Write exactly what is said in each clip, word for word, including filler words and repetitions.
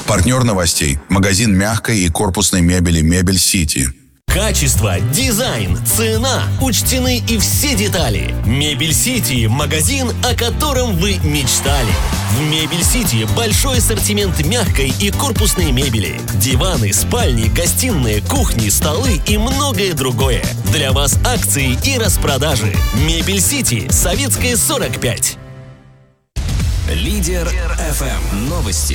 Партнер новостей – магазин мягкой и корпусной мебели «Мебель Сити». Качество, дизайн, цена – учтены и все детали. «Мебель Сити» – магазин, о котором вы мечтали. В «Мебель Сити» большой ассортимент мягкой и корпусной мебели. Диваны, спальни, гостиные, кухни, столы и многое другое. Для вас акции и распродажи. «Мебель Сити», Советская, сорок пять. Лидер эф эм. Новости.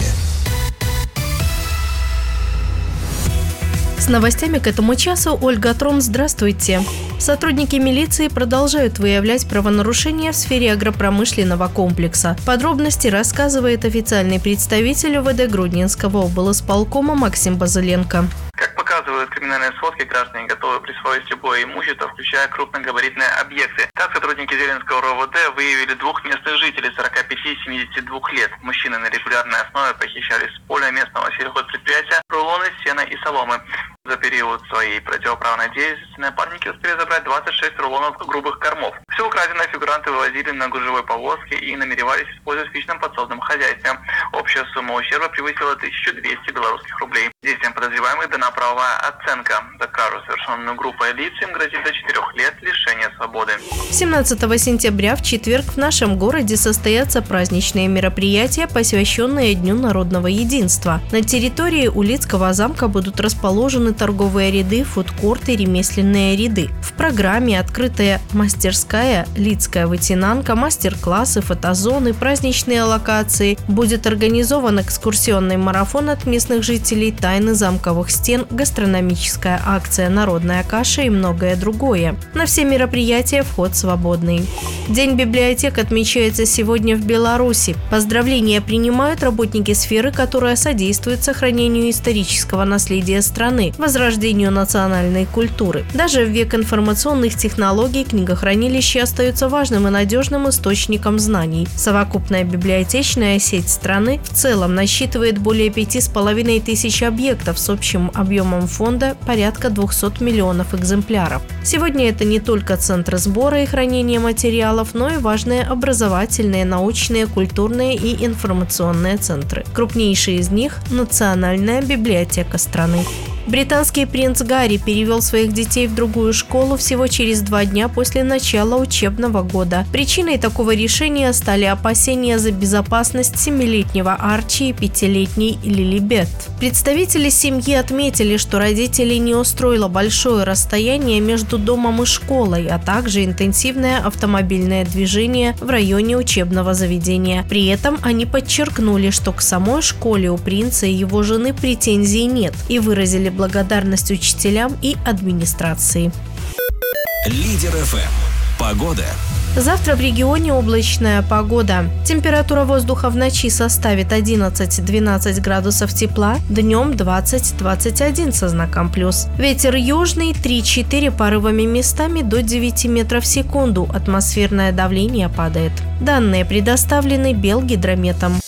С новостями к этому часу Ольга Трон. Здравствуйте. Сотрудники милиции продолжают выявлять правонарушения в сфере агропромышленного комплекса. Подробности рассказывает официальный представитель УВД Гродненского облсполкома Максим Базыленко. Как показывают криминальные сводки, граждане готовы присвоить любое имущество, включая крупногабаритные объекты. Так, сотрудники Зеленского РОВД выявили двух местных жителей сорока пяти и семидесяти двух лет. Мужчины на регулярной основе похищали с поля местного сельхозпредприятия рулоны сена и соломы. За период своей противоправной деятельности напарники успели забрать двадцать шесть рулонов грубых кормов. Все украденное фигуранты вывозили на гужевой повозке и намеревались использовать в личном подсобном хозяйстве. Общая сумма ущерба превысила тысячу двести белорусских рублей. Действиям подозреваемых дана правовая оценка. За кражу, совершенную группой лиц, им грозит до четырех лет лишения свободы. семнадцатого сентября в четверг в нашем городе состоятся праздничные мероприятия, посвященные Дню народного единства. На территории Улицкого замка будут расположены торговые ряды, фудкорты, ремесленные ряды. В программе открытая мастерская, лидская вытянанка, мастер-классы, фотозоны, праздничные локации. Будет организован экскурсионный марафон от местных жителей, тайны замковых стен, гастрономическая акция «Народная каша» и многое другое. На все мероприятия вход свободный. День библиотек отмечается сегодня в Беларуси. Поздравления принимают работники сферы, которая содействует сохранению исторического наследия страны, возрождению национальной культуры. Даже в век информационных технологий книгохранилища остаются важным и надежным источником знаний. Совокупная библиотечная сеть страны в целом насчитывает более пяти с половиной тысяч объектов с общим объемом фонда порядка двухсот миллионов экземпляров. Сегодня это не только центры сбора и хранения материалов, но и важные образовательные, научные, культурные и информационные центры. Крупнейший из них – Национальная библиотека страны. Британский принц Гарри перевел своих детей в другую школу всего через два дня после начала учебного года. Причиной такого решения стали опасения за безопасность семилетнего Арчи и пятилетней Лилибет. Представители семьи отметили, что родителей не устроило большое расстояние между домом и школой, а также интенсивное автомобильное движение в районе учебного заведения. При этом они подчеркнули, что к самой школе у принца и его жены претензий нет, и выразили благодарность учителям и администрации. Лидер эф эм. Погода. Завтра в регионе облачная погода. Температура воздуха в ночи составит одиннадцать-двенадцать градусов тепла, днем двадцать-двадцать один со знаком плюс. Ветер южный три-четыре, порывами местами до девяти метров в секунду. Атмосферное давление падает. Данные предоставлены Белгидрометом.